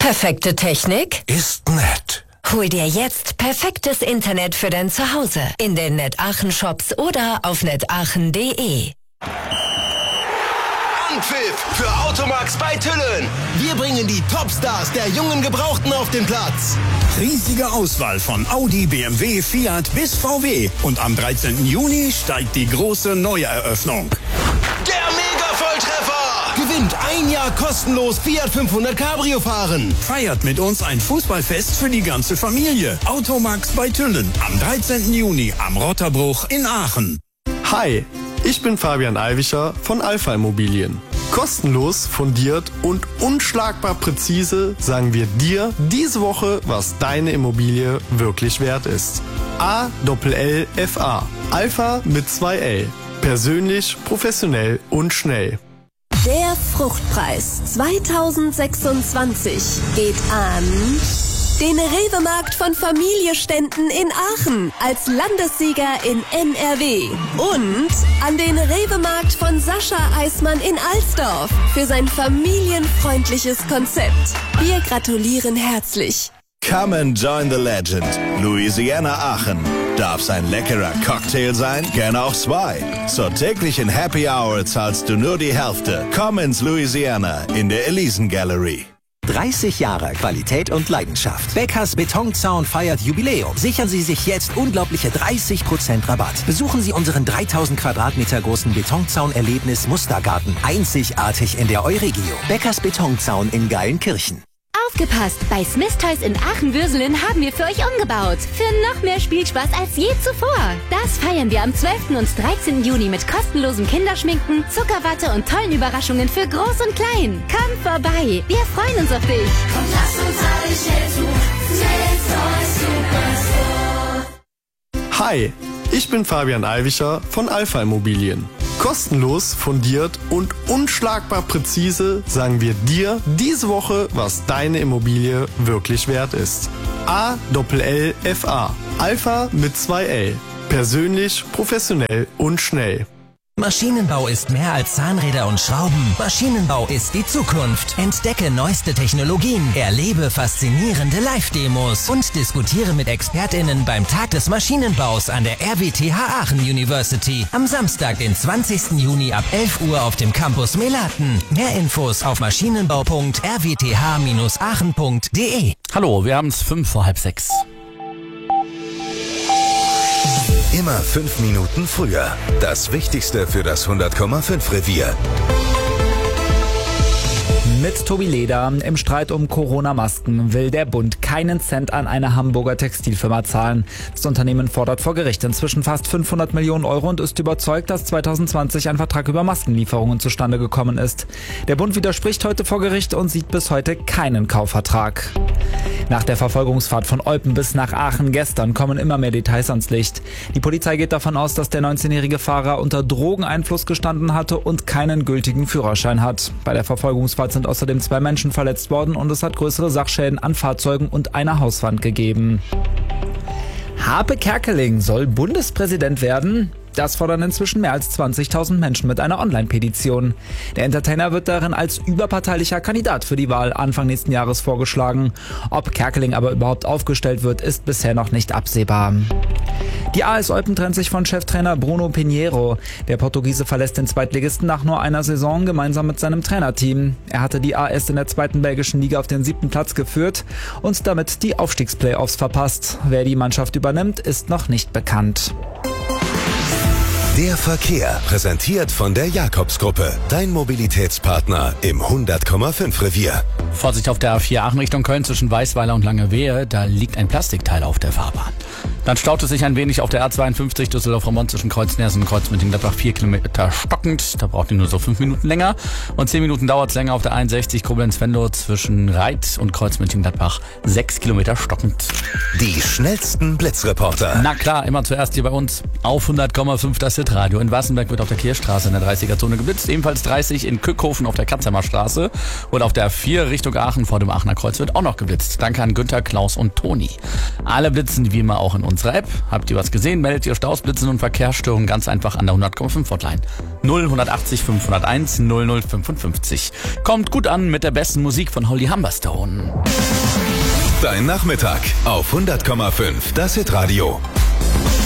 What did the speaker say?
Perfekte Technik ist nett. Hol dir jetzt perfektes Internet für dein Zuhause in den NetAchen-Shops oder auf netachen.de. Anpfiff für Automax bei Tüllen. Wir bringen die Topstars der jungen Gebrauchten auf den Platz. Riesige Auswahl von Audi, BMW, Fiat bis VW. Und am 13. Juni steigt die große Neueröffnung. Der Mega-Volltreffer! Gewinnt ein Jahr kostenlos Fiat 500 Cabrio fahren. Feiert mit uns ein Fußballfest für die ganze Familie. Automax bei Tüllen am 13. Juni am Rotterbruch in Aachen. Hi, ich bin Fabian Eiwischer von Alpha Immobilien. Kostenlos, fundiert und unschlagbar präzise sagen wir dir diese Woche, was deine Immobilie wirklich wert ist. ALLFA. Alpha mit 2 L. Persönlich, professionell und schnell. Der Fruchtpreis 2026 geht an den Rewe-Markt von Familie Stenden in Aachen als Landessieger in NRW und an den Rewe-Markt von Sascha Eismann in Alsdorf für sein familienfreundliches Konzept. Wir gratulieren herzlich. Come and join the legend. Louisiana Aachen. Darf's ein leckerer Cocktail sein? Gerne auch 2. Zur täglichen Happy Hour zahlst du nur die Hälfte. Komm ins Louisiana in der Elisen Gallery. 30 Jahre Qualität und Leidenschaft. Beckers Betonzaun feiert Jubiläum. Sichern Sie sich jetzt unglaubliche 30% Rabatt. Besuchen Sie unseren 3000 Quadratmeter großen Betonzaun-Erlebnis Mustergarten. Einzigartig in der Euregio. Beckers Betonzaun in Geilenkirchen. Aufgepasst! Bei Smith Toys in Aachen-Würselen haben wir für euch umgebaut. Für noch mehr Spielspaß als je zuvor. Das feiern wir am 12. und 13. Juni mit kostenlosem Kinderschminken, Zuckerwatte und tollen Überraschungen für Groß und Klein. Komm vorbei! Wir freuen uns auf dich! Komm, lass uns alle schnell zu Smith Toys Superstore. Hi, ich bin Fabian Eiwischer von Alpha Immobilien. Kostenlos, fundiert und unschlagbar präzise sagen wir dir diese Woche, was deine Immobilie wirklich wert ist. ALLFA. Alpha mit 2 L. Persönlich, professionell und schnell. Maschinenbau ist mehr als Zahnräder und Schrauben. Maschinenbau ist die Zukunft. Entdecke neueste Technologien, erlebe faszinierende Live-Demos und diskutiere mit ExpertInnen beim Tag des Maschinenbaus an der RWTH Aachen University. Am Samstag, den 20. Juni ab 11 Uhr auf dem Campus Melaten. Mehr Infos auf maschinenbau.rwth-aachen.de. Hallo, wir haben es 5:05. Immer 5 Minuten früher. Das Wichtigste für das 100,5 Revier. Mit Tobi Leder. Im Streit um Corona-Masken will der Bund keinen Cent an eine Hamburger Textilfirma zahlen. Das Unternehmen fordert vor Gericht inzwischen fast 500 Millionen Euro und ist überzeugt, dass 2020 ein Vertrag über Maskenlieferungen zustande gekommen ist. Der Bund widerspricht heute vor Gericht und sieht bis heute keinen Kaufvertrag. Nach der Verfolgungsfahrt von Eupen bis nach Aachen gestern kommen immer mehr Details ans Licht. Die Polizei geht davon aus, dass der 19-jährige Fahrer unter Drogeneinfluss gestanden hatte und keinen gültigen Führerschein hat. Bei der Verfolgungsfahrt sind außerdem 2 Menschen verletzt worden und es hat größere Sachschäden an Fahrzeugen und einer Hauswand gegeben. Harpe Kerkeling soll Bundespräsident werden? Das fordern inzwischen mehr als 20.000 Menschen mit einer Online-Petition. Der Entertainer wird darin als überparteilicher Kandidat für die Wahl Anfang nächsten Jahres vorgeschlagen. Ob Kerkeling aber überhaupt aufgestellt wird, ist bisher noch nicht absehbar. Die AS Eupen trennt sich von Cheftrainer Bruno Pinheiro. Der Portugiese verlässt den Zweitligisten nach nur einer Saison gemeinsam mit seinem Trainerteam. Er hatte die AS in der 2. belgischen Liga auf den 7. Platz geführt und damit die Aufstiegsplayoffs verpasst. Wer die Mannschaft übernimmt, ist noch nicht bekannt. Der Verkehr, präsentiert von der Jakobsgruppe. Dein Mobilitätspartner im 100,5 Revier. Vorsicht auf der A4 Aachen Richtung Köln zwischen Weißweiler und Langewehe. Da liegt ein Plastikteil auf der Fahrbahn. Dann staut es sich ein wenig auf der A52 Düsseldorf-Roermond zwischen Kreuznäs und Kreuzmünchen-Gladbach 4 Kilometer stockend. Da braucht ihr nur so 5 Minuten länger. Und 10 Minuten dauert es länger auf der 61 Koblenz-Venlo zwischen Reit und Kreuzmünchen-Gladbach 6 Kilometer stockend. Die schnellsten Blitzreporter. Na klar, immer zuerst hier bei uns auf 100,5 das Hitradio. In Wassenberg wird auf der Kirchstraße in der 30er-Zone geblitzt. Ebenfalls 30 in Kückhofen auf der Katzheimer Straße. Und auf der 4 Richtung Richtung Aachen vor dem Aachener Kreuz wird auch noch geblitzt. Danke an Günther, Klaus und Toni. Alle blitzen wie immer auch in unserer App. Habt ihr was gesehen? Meldet ihr Staus, Blitzen und Verkehrsstörungen ganz einfach an der 100,5 Hotline. 0180 501 0055. Kommt gut an mit der besten Musik von Holly Humberstone. Dein Nachmittag auf 100,5, das Hitradio.